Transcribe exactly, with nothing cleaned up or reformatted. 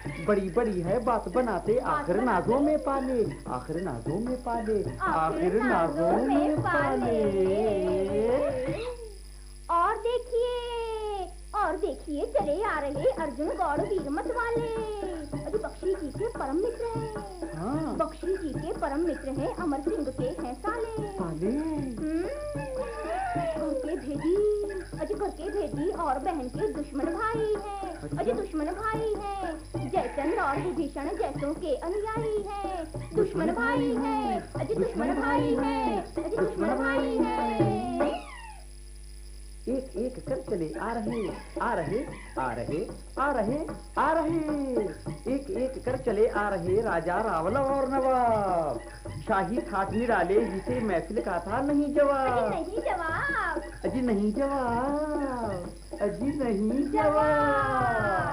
बड़ी बड़ी है बात बनाते, आखिर नाजों में पाले, आखिर नाजों में पाले, आखिर नाजों में पाले। और देखिए, और देखिए चले आ रहे अर्जुन गौड़ वीर मत वाले। अभी बख्शी जी के परम मित्र हैं। हाँ। बख्शी जी के परम मित्र हैं, अमर सिंह के हैं साले। साले। करके भेजी, अजी करके भेजी और बहन के दुश्मन भाई हैं। अजी दुश्मन भाई हैं, जयचंद्र और विभीषण जैसों के अनुयायी हैं। दुश्मन भाई हैं, अजी दुश्मन भाई हैं, अजी दुश्मन भाई हैं। एक एक कर चले आ रहे, आ रहे, आ रहे, आ रहे, आ रहे। एक एक कर चले आ रहे राजा रावल और नवाब। शाही ठाट निराले जिसे महफिल का था नहीं जवाब। नहीं जवाब, अजी नहीं जवाब, अजी नहीं जवाब।